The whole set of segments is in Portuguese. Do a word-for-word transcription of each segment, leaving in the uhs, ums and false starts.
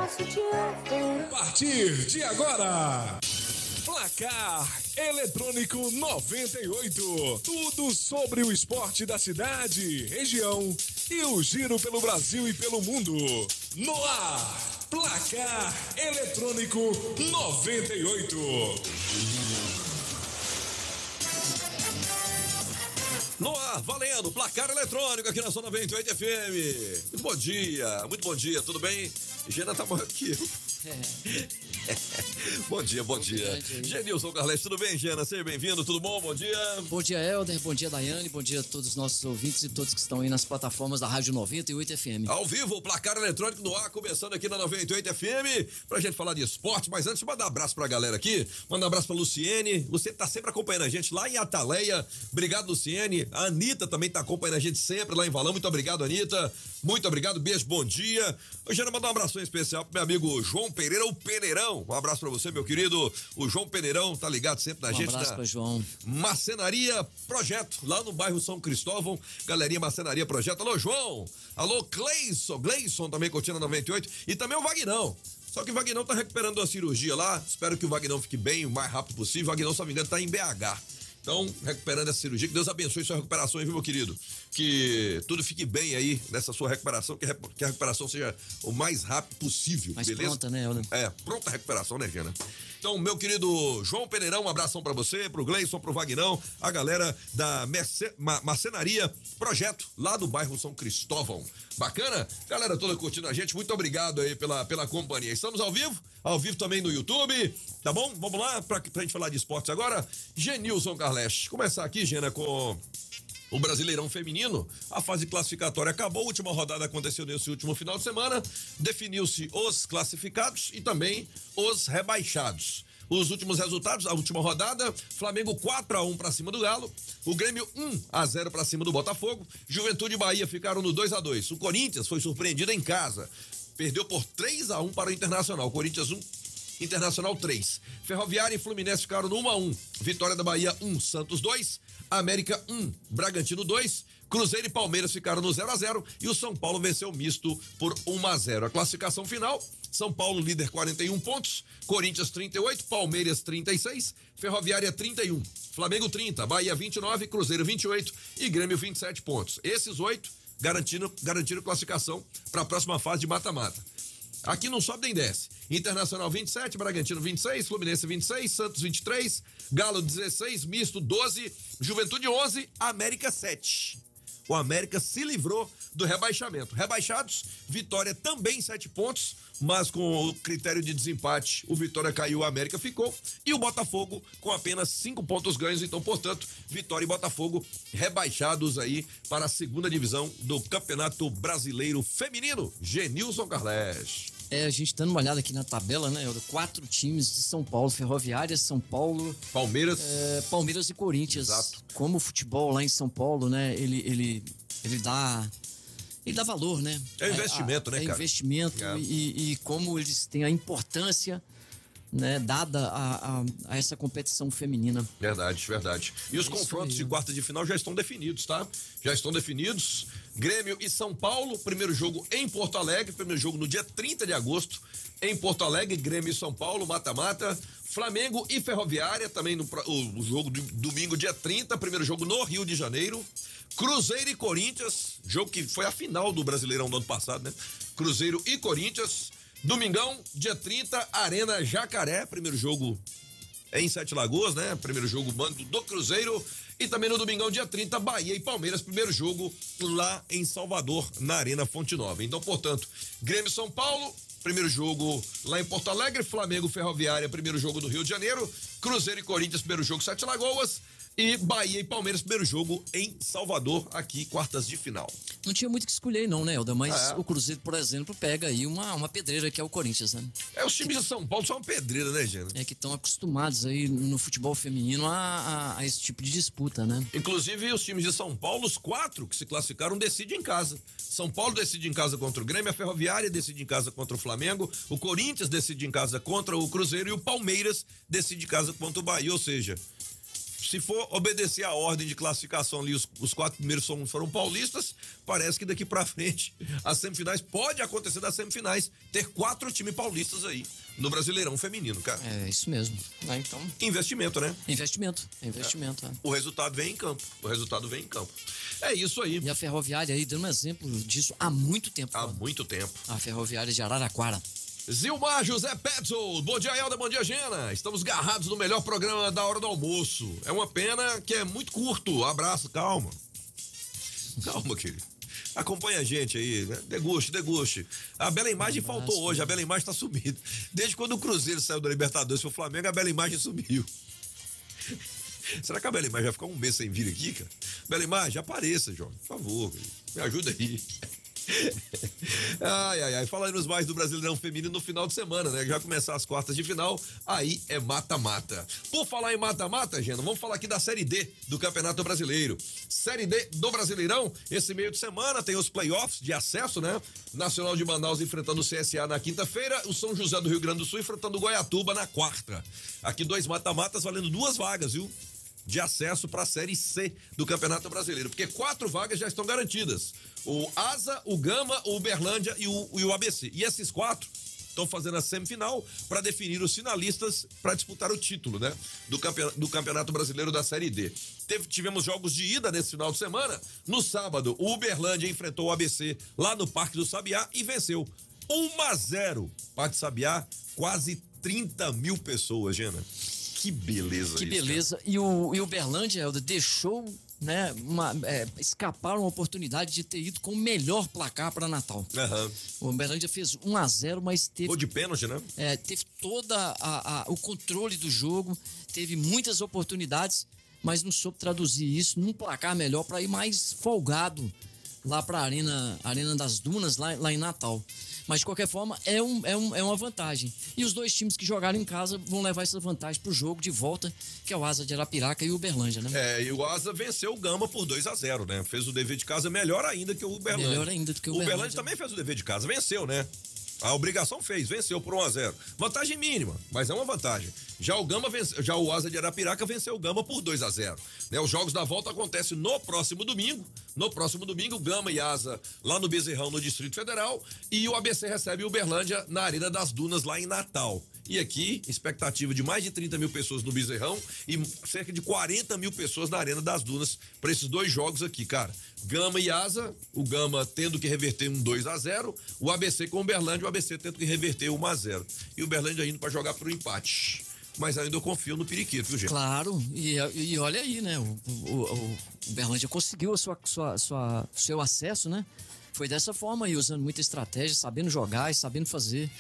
A partir de agora, Placar Eletrônico noventa e oito. Tudo sobre o esporte da cidade, região e o giro pelo Brasil e pelo mundo. No ar, Placar Eletrônico noventa e oito. No ar, valendo, Placar Eletrônico aqui na Zona noventa e oito F M. Muito bom dia, muito bom dia, tudo bem? Gena tá morrendo aqui. É. Bom dia, bom, bom dia. dia Genilson Carles, tudo bem, Gena? Seja bem-vindo, tudo bom? Bom dia. Bom dia, Helder, bom dia, Daiane, bom dia a todos os nossos ouvintes e todos que estão aí nas plataformas da Rádio noventa e oito F M. Ao vivo, o Placar Eletrônico no ar, começando aqui na noventa e oito F M, pra gente falar de esporte, mas antes, mandar um abraço pra galera aqui, mandar um abraço pra Luciene, Luciene tá sempre acompanhando a gente lá em Ataleia, obrigado, Luciene. A Anitta também tá acompanhando a gente sempre lá em Valão, muito obrigado, Anitta, muito obrigado, beijo, bom dia. Hoje, Gena, mandar um abraço especial pro meu amigo João Pereira, o Peneirão, um abraço pra você, meu querido, o João Peneirão, tá ligado sempre na um gente. Um abraço na pra João. Marcenaria Projeto, lá no bairro São Cristóvão, galerinha Marcenaria Projeto. Alô, João, alô, Gleison, Gleison também curtindo a noventa e oito, e também o Vagnão. Só que o Vagnão tá recuperando a cirurgia lá, espero que o Vagnão fique bem o mais rápido possível. O Vagnão, se não me engano, tá em B H. Então, recuperando essa cirurgia, que Deus abençoe sua recuperação, viu, meu querido? Que tudo fique bem aí nessa sua recuperação, que a recuperação seja o mais rápido possível, mais beleza? Pronta, né, Helder? É, pronta a recuperação, né, Gena? Então, meu querido João Peneirão, um abração pra você, pro Gleison, pro Vagnão, a galera da Merce, Ma, Marcenaria Projeto, lá do bairro São Cristóvão. Bacana? Galera toda curtindo a gente, muito obrigado aí pela, pela companhia. Estamos ao vivo, ao vivo também no YouTube, tá bom? Vamos lá pra, pra gente falar de esportes agora. Genilson Carles, começar aqui, Gena, com o Brasileirão Feminino. A fase classificatória acabou, a última rodada aconteceu nesse último final de semana, definiu-se os classificados e também os rebaixados. Os últimos resultados, a última rodada, Flamengo quatro a um pra cima do Galo, o Grêmio um a zero pra cima do Botafogo, Juventude e Bahia ficaram no dois a dois. O Corinthians foi surpreendido em casa, perdeu por três a um para o Internacional. O Corinthians um, Internacional três. Ferroviária e Fluminense ficaram no um a um. Vitória da Bahia um, Santos dois, América um, Bragantino dois, Cruzeiro e Palmeiras ficaram no zero a zero e o São Paulo venceu o misto por um a zero. A classificação final: São Paulo líder quarenta e um pontos, Corinthians trinta e oito, Palmeiras trinta e seis, Ferroviária trinta e um, Flamengo trinta, Bahia vinte e nove, Cruzeiro vinte e oito e Grêmio vinte e sete pontos. Esses oito garantindo, garantindo classificação para a próxima fase de mata-mata. Aqui não sobe nem desce. Internacional vinte e sete, Bragantino vinte e seis, Fluminense vinte e seis, Santos vinte e três, Galo dezesseis, Misto doze, Juventude onze, América sete. O América se livrou do rebaixamento. Rebaixados, Vitória também sete pontos, mas com o critério de desempate, o Vitória caiu, o América ficou, e o Botafogo com apenas cinco pontos ganhos. Então, portanto, Vitória e Botafogo rebaixados aí para a segunda divisão do Campeonato Brasileiro Feminino. Genilson Carles. É, a gente dando uma olhada aqui na tabela, né? Quatro times de São Paulo: Ferroviária, São Paulo, Palmeiras, é, Palmeiras e Corinthians. Exato. Como o futebol lá em São Paulo, né? Ele, ele, ele dá, ele dá valor, né? É investimento, é, né, é cara? Investimento é. E, e como eles têm a importância, né, dada a, a, a essa competição feminina. Verdade, verdade. E os é confrontos de quarta de final já estão definidos, tá? Já estão definidos. Grêmio e São Paulo, primeiro jogo em Porto Alegre, primeiro jogo no dia trinta de agosto, em Porto Alegre, Grêmio e São Paulo, mata-mata. Flamengo e Ferroviária, também no o, o jogo de domingo, dia trinta, primeiro jogo no Rio de Janeiro. Cruzeiro e Corinthians, jogo que foi a final do Brasileirão do ano passado, né? Cruzeiro e Corinthians. Domingão, dia trinta, Arena Jacaré, primeiro jogo em Sete Lagoas, né? Primeiro jogo mando do Cruzeiro. E também no domingão, dia trinta, Bahia e Palmeiras, primeiro jogo lá em Salvador, na Arena Fonte Nova. Então, portanto, Grêmio e São Paulo, primeiro jogo lá em Porto Alegre, Flamengo Ferroviária, primeiro jogo do Rio de Janeiro, Cruzeiro e Corinthians, primeiro jogo Sete Lagoas, e Bahia e Palmeiras, primeiro jogo em Salvador, aqui, quartas de final. Não tinha muito que escolher não, né, Helder? Mas ah, é. o Cruzeiro, por exemplo, pega aí uma, uma pedreira que é o Corinthians, né? É, os times que, de São Paulo são uma pedreira, né, Gena? É, que estão acostumados aí no futebol feminino a, a, a esse tipo de disputa, né? Inclusive, os times de São Paulo, os quatro que se classificaram, decidem em casa. São Paulo decide em casa contra o Grêmio, a Ferroviária decide em casa contra o Flamengo, o Corinthians decide em casa contra o Cruzeiro e o Palmeiras decide em casa contra o Bahia, ou seja, se for obedecer a ordem de classificação ali, os, os quatro primeiros são, foram paulistas, parece que daqui pra frente as semifinais, pode acontecer das semifinais, ter quatro times paulistas aí no Brasileirão Feminino, cara. É, isso mesmo. Ah, então... Investimento, né? Investimento, investimento. É. É. O resultado vem em campo, o resultado vem em campo. É isso aí. E a Ferroviária aí dando um exemplo disso há muito tempo. Há muito tempo. A Ferroviária de Araraquara. Zilmar José Petzold, bom dia, Helder, bom dia, Gena. Estamos garrados no melhor programa da hora do almoço. É uma pena que é muito curto. Abraço, calma. Calma, querido. Acompanha a gente aí, né? Deguste, deguste. A bela imagem Abraço, faltou hoje, a bela imagem tá sumida. Desde quando o Cruzeiro saiu da Libertadores pro Flamengo, a bela imagem sumiu. Será que a bela imagem vai ficar um mês sem vir aqui, cara? Bela imagem, apareça, João, por favor, me ajuda aí. Ai, ai, ai, falando mais do Brasileirão Feminino no final de semana, né? Já começar as quartas de final, aí é mata-mata. Por falar em mata-mata, Gena, vamos falar aqui da Série D do Campeonato Brasileiro. Série D do Brasileirão, esse meio de semana tem os playoffs de acesso, né? Nacional de Manaus enfrentando o C S A na quinta-feira, o São José do Rio Grande do Sul enfrentando o Goiatuba na quarta. Aqui dois mata-matas valendo duas vagas, viu? De acesso para a Série C do Campeonato Brasileiro, porque quatro vagas já estão garantidas. O Asa, o Gama, o Uberlândia e o, e o A B C. E esses quatro estão fazendo a semifinal para definir os finalistas para disputar o título, né? Do campeonato, do Campeonato Brasileiro da Série D. Teve, tivemos jogos de ida nesse final de semana. No sábado, o Uberlândia enfrentou o A B C lá no Parque do Sabiá e venceu um a zero. Parque do Sabiá, quase trinta mil pessoas, Gena. Que beleza Que isso, beleza. Cara. E o, e o Uberlândia, Helder, deixou, né, uma, é, escapar uma oportunidade de ter ido com o melhor placar para Natal. Uhum. O Uberlândia fez um a zero, mas teve... Gol de pênalti, né? É, teve toda a, a, o controle do jogo, teve muitas oportunidades, mas não soube traduzir isso num placar melhor para ir mais folgado lá para a Arena, Arena das Dunas, lá, lá em Natal. Mas, de qualquer forma, é, um, é, um, é uma vantagem. E os dois times que jogaram em casa vão levar essa vantagem pro jogo de volta, que é o Asa de Arapiraca e o Uberlândia, né? É, e o Asa venceu o Gama por dois a zero, né? Fez o dever de casa melhor ainda que o Uberlândia. Melhor ainda do que o Uberlândia. O Uberlândia também fez o dever de casa, venceu, né? A obrigação fez, venceu por um a zero. Vantagem mínima, mas é uma vantagem. Já o Gama vence, já o Asa de Arapiraca venceu o Gama por dois a zero. Né, os jogos da volta acontecem no próximo domingo. No próximo domingo, Gama e Asa lá no Bezerrão, no Distrito Federal. E o A B C recebe o Uberlândia na Arena das Dunas, lá em Natal. E aqui, expectativa de mais de trinta mil pessoas no Bezerrão e cerca de quarenta mil pessoas na Arena das Dunas para esses dois jogos aqui, cara. Gama e Asa, o Gama tendo que reverter um dois a zero, o A B C com o Uberlândia, o A B C tendo que reverter um a zero. E o Uberlândia indo para jogar pro empate. Mas ainda eu confio no periquito, viu, gente? Claro, e, e olha aí, né? O, o, o Uberlândia conseguiu a sua, sua, sua, seu acesso, né? Foi dessa forma aí, usando muita estratégia, sabendo jogar e sabendo fazer,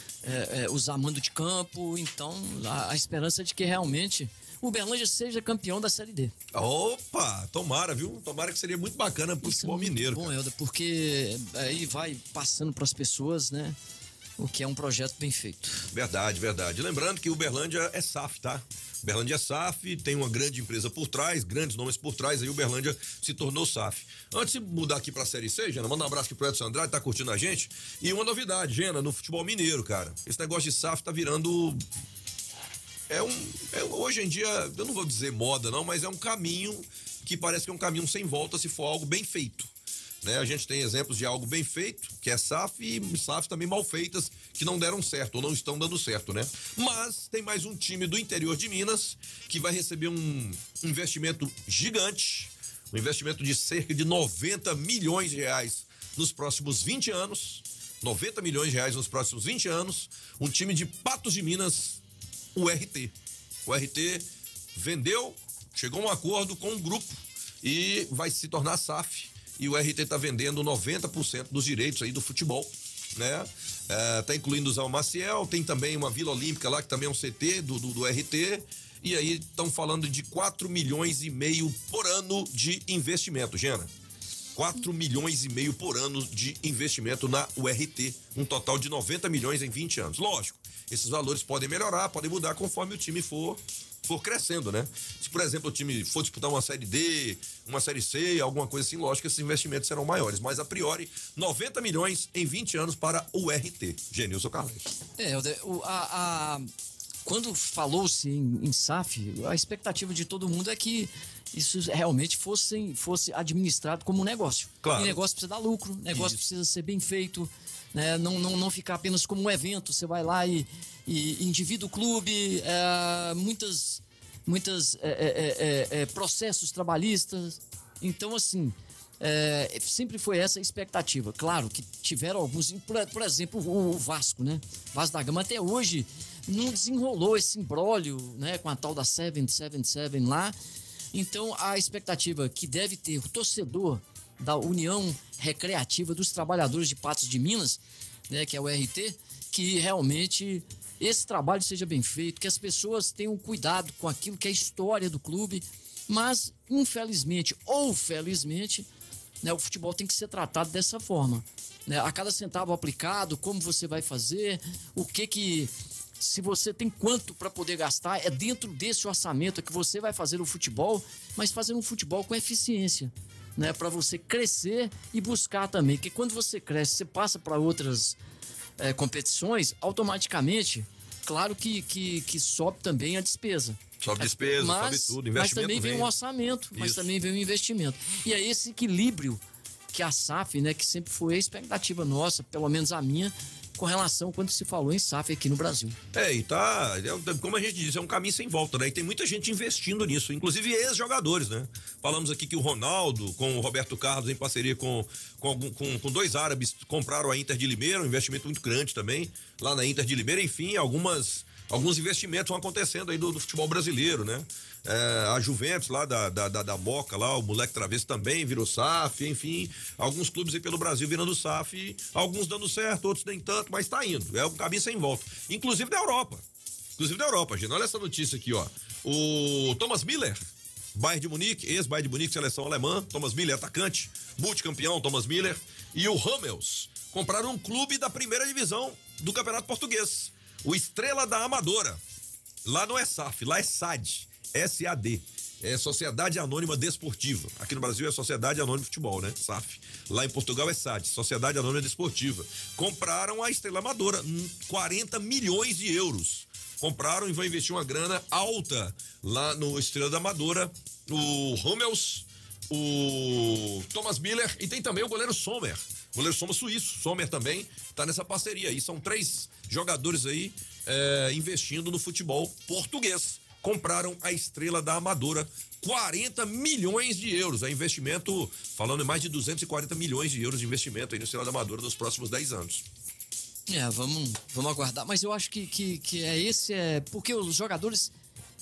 é, é, usar mando de campo. Então, a, a esperança é de que realmente o Uberlândia seja campeão da Série D. Opa, tomara, viu? Tomara que seria muito bacana pro Isso futebol é muito mineiro. bom, cara. Helder, porque aí vai passando para as pessoas, né? O que é um projeto bem feito. Verdade, verdade. Lembrando que o Uberlândia é S A F, tá? Uberlândia é S A F, tem uma grande empresa por trás, grandes nomes por trás, aí o Uberlândia se tornou S A F. Antes de mudar aqui pra Série C, Gena, manda um abraço aqui pro Edson Andrade, tá curtindo a gente. E uma novidade, Gena, no futebol mineiro, cara. Esse negócio de S A F tá virando... É um... É, hoje em dia, eu não vou dizer moda não, mas é um caminho que parece que é um caminho sem volta se for algo bem feito. Né? A gente tem exemplos de algo bem feito, que é S A F, e S A F também mal feitas, que não deram certo, ou não estão dando certo, né? Mas tem mais um time do interior de Minas, que vai receber um investimento gigante, um investimento de cerca de noventa milhões de reais nos próximos vinte anos, noventa milhões de reais nos próximos vinte anos, um time de Patos de Minas, o R T. O R T vendeu, chegou a um acordo com um grupo e vai se tornar S A F. E o R T está vendendo noventa por cento dos direitos aí do futebol, né? É, tá incluindo o Zé Maciel, tem também uma Vila Olímpica lá, que também é um C T do, do, do R T, e aí estão falando de quatro milhões e meio por ano de investimento, Gena. quatro milhões e meio por ano de investimento na U R T, um total de noventa milhões em vinte anos. Lógico, esses valores podem melhorar, podem mudar conforme o time for for crescendo, né? Se, por exemplo, o time for disputar uma Série D, uma Série C, alguma coisa assim, lógico que esses investimentos serão maiores, mas a priori, noventa milhões em vinte anos para o R T. Genilson Carlos. É, o, a, a, quando falou-se em, em S A F, a expectativa de todo mundo é que isso realmente fosse, fosse administrado como um negócio. Claro. E negócio precisa dar lucro, negócio Isso. precisa ser bem feito, né? Não, não, não ficar apenas como um evento. Você vai lá e, e endivida o clube, é, muitas, muitas é, é, é, é, processos trabalhistas. Então, assim, é, sempre foi essa a expectativa. Claro que tiveram alguns, por, por exemplo, o, o Vasco, né? Vasco da Gama até hoje não desenrolou esse imbróglio, né, com a tal da sete sete sete lá. Então, a expectativa que deve ter o torcedor da União Recreativa dos Trabalhadores de Patos de Minas, né, que é o R T, que realmente esse trabalho seja bem feito, que as pessoas tenham cuidado com aquilo que é a história do clube, mas, infelizmente ou felizmente, né, o futebol tem que ser tratado dessa forma, né? A cada centavo aplicado, como você vai fazer, o que que... Se você tem quanto para poder gastar, é dentro desse orçamento que você vai fazer o futebol, mas fazer um futebol com eficiência, né? Para você crescer e buscar também. Porque quando você cresce, você passa para outras é, competições, automaticamente, claro que, que, que sobe também a despesa. Sobe despesa, mas, sobe tudo, investimento mas também vem vem. um orçamento, mas Isso. também vem um investimento. E é esse equilíbrio que a S A F, né, que sempre foi a expectativa nossa, pelo menos a minha, com relação quando se falou em S A F aqui no Brasil. É, e tá, como a gente disse, é um caminho sem volta, né? E tem muita gente investindo nisso, inclusive ex-jogadores, né? Falamos aqui que o Ronaldo, com o Roberto Carlos, em parceria com, com, algum, com, com dois árabes, compraram a Inter de Limeira, um investimento muito grande também, lá na Inter de Limeira. Enfim, algumas, alguns investimentos vão acontecendo aí do, do futebol brasileiro, né? É, a Juventus lá da, da, da, da Moca lá, o moleque travesso também virou S A F, enfim, alguns clubes aí pelo Brasil virando S A F, alguns dando certo, outros nem tanto, mas tá indo, é um caminho sem volta, inclusive da Europa, inclusive da Europa, gente, olha essa notícia aqui, ó, o Thomas Miller, Bayern de Munique, ex-Bayern de Munique, seleção alemã, Thomas Miller, atacante, multicampeão Thomas Miller, e o Hummels, compraram um clube da primeira divisão do Campeonato Português, o Estrela da Amadora, lá não é S A F, lá é S A D, S A D, é Sociedade Anônima Desportiva. Aqui no Brasil é Sociedade Anônima de Futebol, né? S A F. Lá em Portugal é S A D, Sociedade Anônima Desportiva. Compraram a Estrela Amadora, quarenta milhões de euros. Compraram e vão investir uma grana alta lá no Estrela da Amadora, o Hummels, o Thomas Miller e tem também o goleiro Sommer. Goleiro Sommer suíço, Sommer também tá nessa parceria aí. São três jogadores aí é, investindo no futebol português. Compraram a Estrela da Amadora, quarenta milhões de euros, é investimento, falando em mais de duzentos e quarenta milhões de euros de investimento aí no Estrela da Amadora nos próximos dez anos. É, vamos, vamos aguardar, mas eu acho que, que, que é esse, é, porque os jogadores,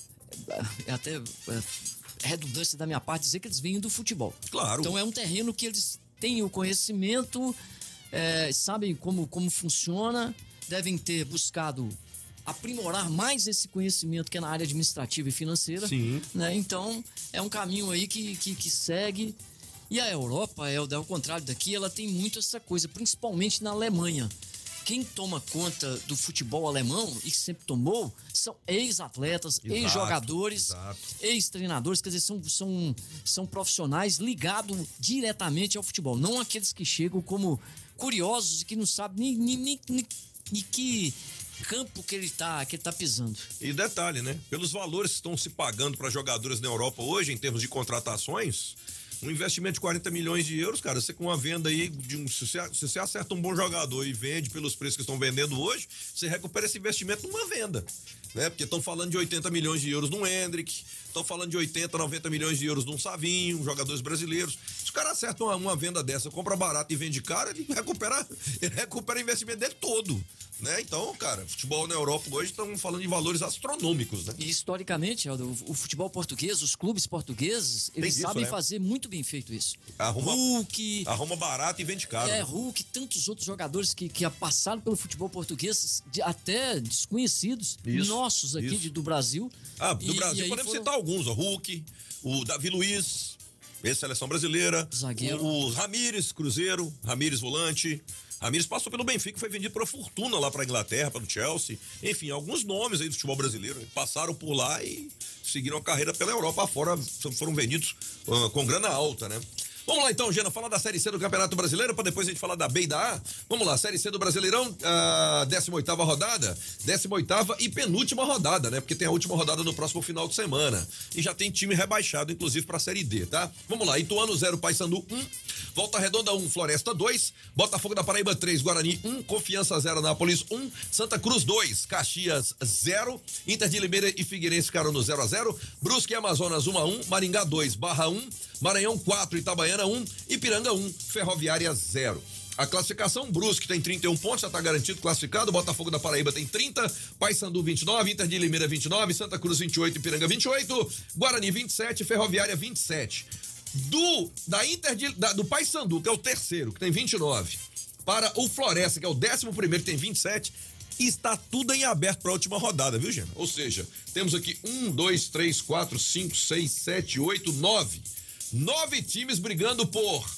é até é, redundância da minha parte dizer que eles vêm do futebol. Claro. Então é um terreno que eles têm o conhecimento, é, sabem como, como funciona, devem ter buscado aprimorar mais esse conhecimento que é na área administrativa e financeira. Sim. Né? Então, é um caminho aí que, que, que segue. E a Europa, é, ao contrário daqui, ela tem muito essa coisa, principalmente na Alemanha. Quem toma conta do futebol alemão, e sempre tomou, são ex-atletas, ex-jogadores, ex-treinadores, quer dizer, são, são, são profissionais ligados diretamente ao futebol. Não aqueles que chegam como curiosos e que não sabem nem, nem, nem, nem que campo que ele tá, que ele tá pisando. E detalhe, né? Pelos valores que estão se pagando para jogadores na Europa hoje, em termos de contratações, um investimento de quarenta milhões de euros, cara, você com uma venda aí, de um, se, você, se você acerta um bom jogador e vende pelos preços que estão vendendo hoje, você recupera esse investimento numa venda, né? Porque estão falando de oitenta milhões de euros num Hendrick, estão falando de oitenta, noventa milhões de euros num Savinho, jogadores brasileiros. Se o cara acerta uma, uma venda dessa, compra barato e vende caro, ele recupera, ele recupera o investimento dele todo. Né? Então, cara, futebol na Europa hoje estão falando de valores astronômicos, né? E historicamente, Aldo, o futebol português, os clubes portugueses, eles disso, sabem né? fazer muito bem feito isso. Arruma, Hulk, arruma barato e vende caro. é, né? Hulk, tantos outros jogadores que, que passaram pelo futebol português, de, até desconhecidos, Isso, nossos aqui isso. de, do Brasil. Ah, do E- Brasil e aí podemos foram- citar alguns, o Hulk, o Davi Luiz, ex-seleção brasileira, Zagueiro. o, o Ramires, Cruzeiro, Ramires volante. Ramires passou pelo Benfica, foi vendido por uma fortuna lá para Inglaterra, para o Chelsea. Enfim, alguns nomes aí do futebol brasileiro passaram por lá e seguiram a carreira pela Europa afora, foram vendidos uh, com grana alta, né? Vamos lá então, Gena, falar da Série C do Campeonato Brasileiro, para depois a gente falar da B e da A. Vamos lá, Série C do Brasileirão, a décima oitava rodada, décima oitava e penúltima rodada, né? Porque tem a última rodada no próximo final de semana. E já tem time rebaixado, inclusive, para a Série D, tá? Vamos lá, Ituano zero, Paysandu um, Volta Redonda um, Floresta dois, Botafogo da Paraíba três, Guarani um, Confiança zero, Anápolis um, Santa Cruz dois, Caxias zero, Inter de Limeira e Figueirense ficaram no zero a zero, Brusque e Amazonas um a um, Maringá dois, Barra um, Maranhão quatro, Itabaiana um, Ipiranga um, Ferroviária zero. A classificação, Brusque tem trinta e um pontos, já está garantido classificado, Botafogo da Paraíba tem trinta, Paysandu vinte e nove, Inter de Limeira vinte e nove, Santa Cruz vinte e oito, Ipiranga vinte e oito, Guarani vinte e sete, Ferroviária vinte e sete. Do, da Inter de, da, do Paysandu, que é o terceiro, que tem vinte e nove, para o Floresta, que é o décimo primeiro, que tem vinte e sete, está tudo em aberto para a última rodada, viu, Gena? Ou seja, temos aqui um, dois, três, quatro, cinco, seis, sete, oito, nove. Nove times brigando por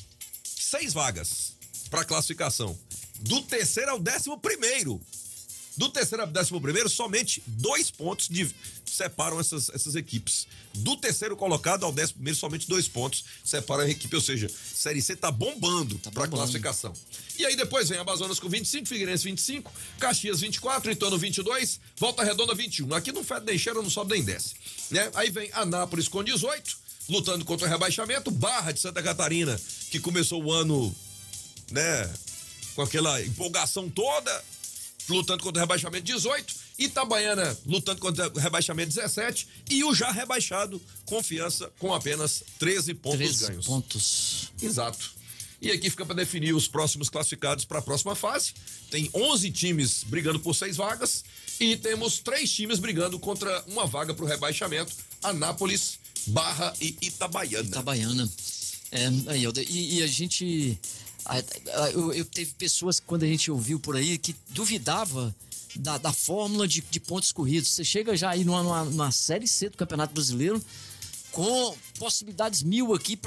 seis vagas para classificação. Do terceiro ao décimo primeiro. Do terceiro ao décimo primeiro, somente dois pontos de, separam essas, essas equipes. Do terceiro colocado ao décimo primeiro, somente dois pontos separam a equipe. Ou seja, Série C tá bombando tá para classificação. E aí depois vem Amazonas com vinte e cinco, Figueirense vinte e cinco, Caxias vinte e quatro, Ituano vinte e dois, Volta Redonda vinte e um. Aqui não fede nem cheira, não sobe nem desce. Né? Aí vem Anápolis com dezoito, lutando contra o rebaixamento. Barra de Santa Catarina, que começou o ano, né, com aquela empolgação toda, lutando contra o rebaixamento dezoito, Itabaiana lutando contra o rebaixamento dezessete e o já rebaixado Confiança com apenas treze pontos treze ganhos. pontos. Exato. E aqui fica para definir os próximos classificados para a próxima fase. Tem onze times brigando por seis vagas e temos três times brigando contra uma vaga para o rebaixamento: Anápolis, Barra e Itabaiana. Itabaiana. É, aí, eu, e, e a gente... Eu, eu teve pessoas que, quando a gente ouviu por aí, que duvidava da, da fórmula de, de pontos corridos. Você chega já aí numa, numa, numa Série C do Campeonato Brasileiro com possibilidades mil aqui